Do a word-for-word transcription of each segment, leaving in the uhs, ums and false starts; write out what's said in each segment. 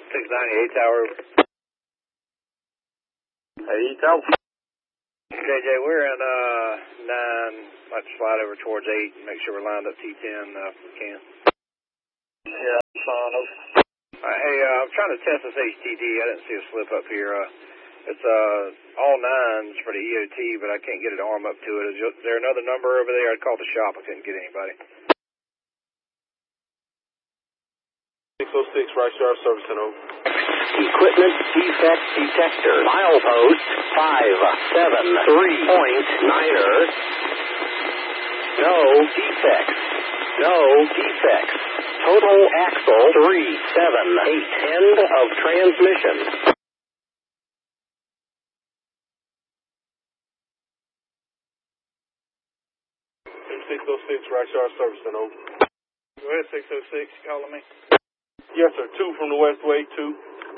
six ninety-eight tower. Hey, tower. J J, we're in uh, nine. Might slide over towards eight and make sure we're lined up T ten uh, if we can. Yeah, fine. Uh, hey, uh, I'm trying to test this H T D. I didn't see a slip up here. Uh, it's uh, all nines for the E O T, but I can't get it to arm up to it. Is there another number over there? I called the shop. I couldn't get anybody. six oh six, right yard service center. Equipment defect detector. Milepost five seven three point niner. No defects. No defects. Total axle three seven eight. End of transmission. six oh six, right yard service center. Go ahead, six oh six. You calling me? Yes, sir. Two from the Westway, two.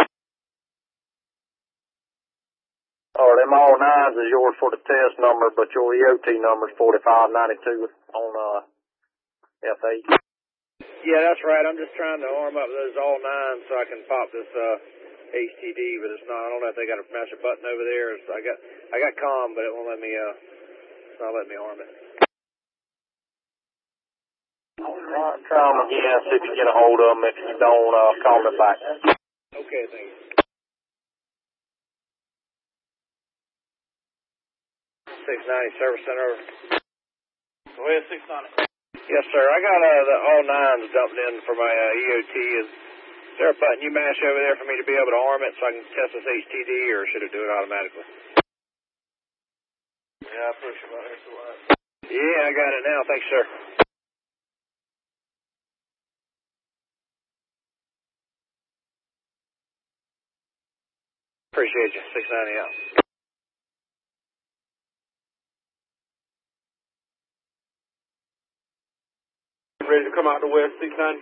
All right, them all nines is yours for the test number, but your E O T number is forty-five ninety-two on uh, F eight. Yeah, that's right. I'm just trying to arm up those all nines so I can pop this uh, H T D, but it's not. I don't know if they got a master button over there. So I got I got comm, but it won't let me. Uh, it's not letting me arm it. All right, try them again, see if you get a hold of them. If you don't, uh, call me back. Okay, thank you. six ninety Service Center. Go ahead, six ninety. Yes, sir. I got uh, the all nines dumped in for my uh, E O T. Is there a button you mash over there for me to be able to arm it so I can test this H T D, or should it do it automatically? Yeah, I push you right here to that. Yeah, I got it now. Thanks, sir. Appreciate you. six ninety out. Ready to come out the west, six ninety?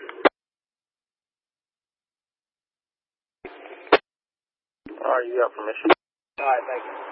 All right, you got permission. All right, thank you.